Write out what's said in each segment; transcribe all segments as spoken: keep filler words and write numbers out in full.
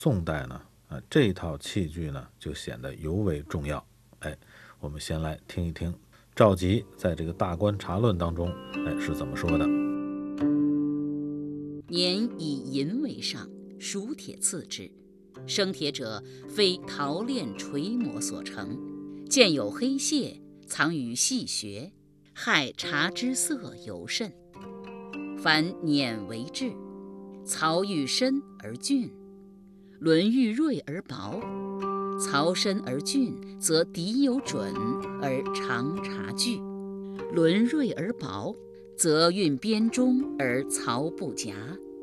宋代呢，啊，这套器具呢就显得尤为重要。哎，我们先来听一听赵佶在这个《大观察论》当中，哎是怎么说的。 年以银为上，熟铁次之。生铁者，非陶炼锤磨所成，见有黑屑，藏于细穴，害茶之色尤甚。凡碾为质，槽愈深而峻，轮愈锐而薄。槽深而峻，则底有准而长茶具；轮锐而薄，则运边中而槽不夹。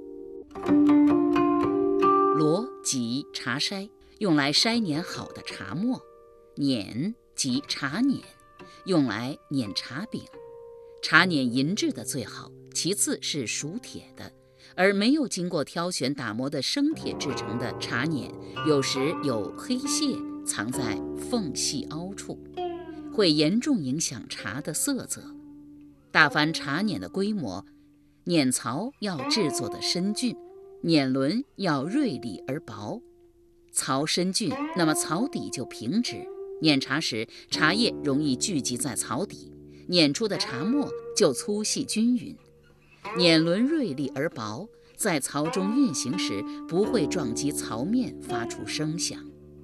箩即茶筛，用来筛碾好的茶末；碾即茶碾，用来碾茶饼。茶碾银质的最好，其次是熟铁的，而没有经过挑选打磨的生铁制成的茶碾，有时有黑屑藏在缝隙凹处，会严重影响茶的色泽。大凡茶碾的规模，碾槽要制作的深峻，碾轮要锐利而薄。槽深峻，那么槽底就平直，碾茶时茶叶容易聚集在槽底，碾出的茶末就粗细均匀。碾轮锐利而薄，在槽中运行时不会撞击槽面发出声响。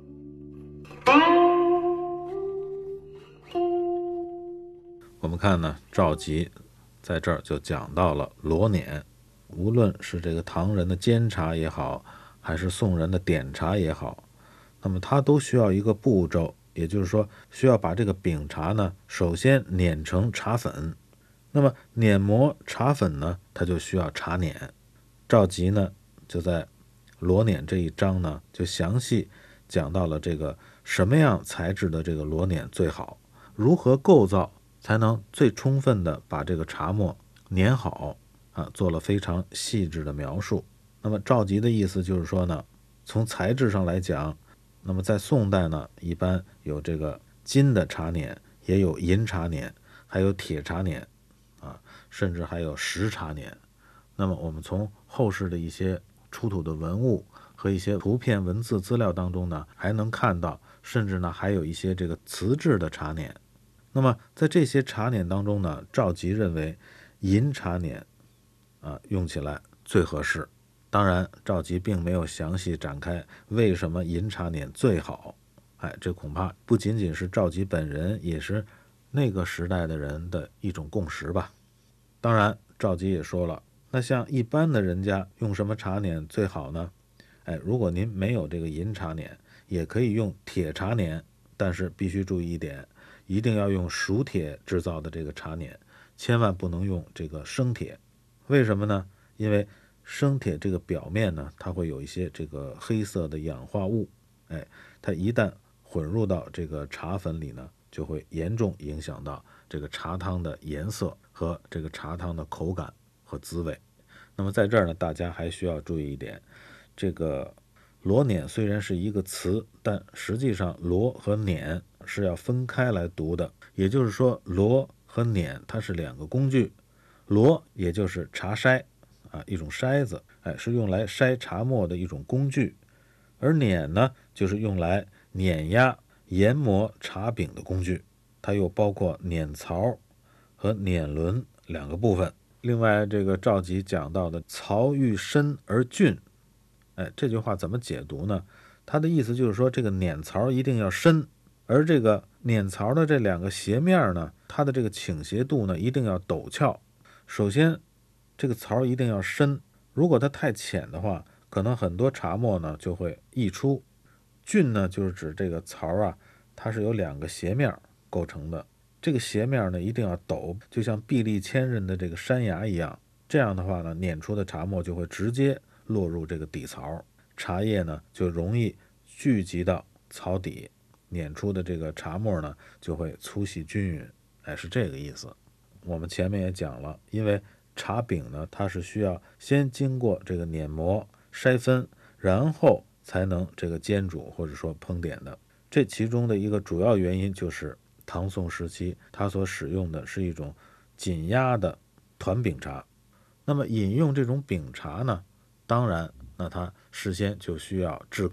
我们看呢，赵佶在这儿就讲到了箩碾，无论是这个唐人的煎茶也好，还是宋人的点茶也好，那么它都需要一个步骤，也就是说需要把这个饼茶呢首先碾成茶粉，那么碾磨茶粉呢它就需要茶碾。赵佶呢就在箩碾这一章呢就详细讲到了这个什么样材质的这个箩碾最好，如何构造才能最充分的把这个茶末碾好啊，做了非常细致的描述。那么赵佶的意思就是说呢，从材质上来讲，那么在宋代呢，一般有这个金的茶碾，也有银茶碾，还有铁茶碾啊，甚至还有石茶碾。那么我们从后世的一些出土的文物和一些图片文字资料当中呢，还能看到，甚至呢还有一些这个瓷制的茶碾。那么在这些茶碾当中呢，赵佶认为银茶碾啊用起来最合适。当然赵佶并没有详细展开为什么银茶碾最好，哎，这恐怕不仅仅是赵佶本人，也是那个时代的人的一种共识吧。当然赵佶也说了，那像一般的人家用什么茶碾最好呢？哎，如果您没有这个银茶碾，也可以用铁茶碾，但是必须注意一点，一定要用熟铁制造的这个茶碾，千万不能用这个生铁。为什么呢？因为生铁这个表面呢，它会有一些这个黑色的氧化物，哎，它一旦混入到这个茶粉里呢，就会严重影响到这个茶汤的颜色和这个茶汤的口感和滋味。那么在这儿呢，大家还需要注意一点，这个箩碾虽然是一个词，但实际上箩和碾是要分开来读的，也就是说箩和碾它是两个工具。箩也就是茶筛啊，一种筛子，哎，是用来筛茶末的一种工具，而碾呢就是用来碾压研磨茶饼的工具，它又包括碾槽和碾轮两个部分。另外这个赵佶讲到的槽愈深而峻，哎，这句话怎么解读呢？它的意思就是说这个碾槽一定要深，而这个碾槽的这两个斜面呢，它的这个倾斜度呢一定要陡峭。首先这个槽一定要深，如果它太浅的话，可能很多茶末呢就会溢出。峻呢就是指这个槽啊，它是由两个斜面构成的，这个斜面呢一定要陡，就像壁立千仞的这个山崖一样，这样的话呢，碾出的茶末就会直接落入这个底槽，茶叶呢就容易聚集到槽底，碾出的这个茶末呢就会粗细均匀，哎，是这个意思。我们前面也讲了，因为茶饼呢它是需要先经过这个碾磨筛分，然后才能这个煎煮或者说烹点的。这其中的一个主要原因就是唐宋时期它所使用的是一种紧压的团饼茶。那么饮用这种饼茶呢，当然那那他事先就需要制